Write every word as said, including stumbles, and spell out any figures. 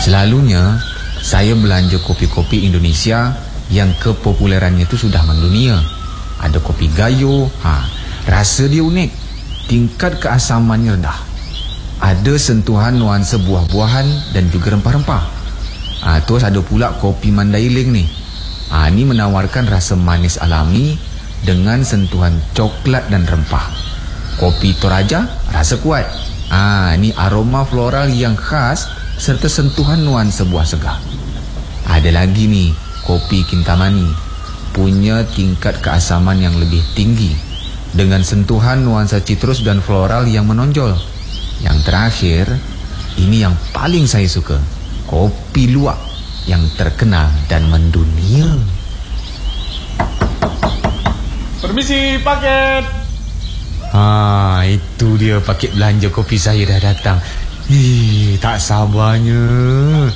Selalunya saya belanja kopi-kopi Indonesia yang kepopulerannya itu sudah mendunia. Ada kopi Gayo, ha, rasa dia unik, tingkat keasamannya rendah. Ada sentuhan nuansa buah-buahan dan juga rempah-rempah. Ha, terus ada pula kopi Mandailing ni. Ha, ni menawarkan rasa manis alami dengan sentuhan coklat dan rempah. Kopi Toraja rasa kuat. Ha, ni aroma floral yang khas serta sentuhan nuansa buah segar. Ada lagi ni kopi Kintamani, punya tingkat keasaman yang lebih tinggi dengan sentuhan nuansa citrus dan floral yang menonjol. Yang terakhir, ini yang paling saya suka, kopi luwak yang terkenal dan mendunia. Permisi, paket. Ha, itu dia paket belanja kopi saya dah datang. Ih, tak sabarnya.